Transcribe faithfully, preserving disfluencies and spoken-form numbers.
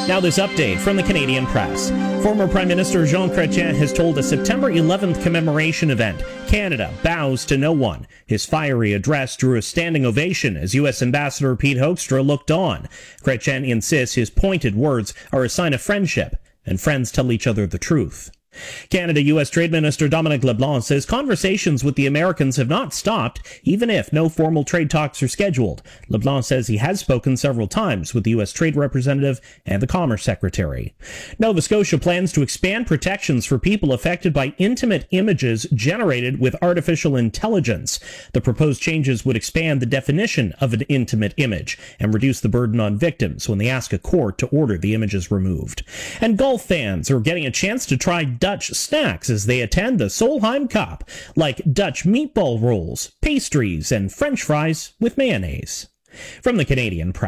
Now this update from the Canadian Press. Former Prime Minister Jean Chrétien has told a September eleventh commemoration event, Canada bows to no one. His fiery address drew a standing ovation as U S Ambassador Pete Hoekstra looked on. Chrétien insists his pointed words are a sign of friendship, and friends tell each other the truth. Canada-U S Trade Minister Dominic LeBlanc says conversations with the Americans have not stopped, even if no formal trade talks are scheduled. LeBlanc says he has spoken several times with the U S Trade Representative and the Commerce Secretary. Nova Scotia plans to expand protections for people affected by intimate images generated with artificial intelligence. The proposed changes would expand the definition of an intimate image and reduce the burden on victims when they ask a court to order the images removed. And golf fans are getting a chance to try Dutch snacks as they attend the Solheim Cup, like Dutch meatball rolls, pastries, and French fries with mayonnaise. From the Canadian Press.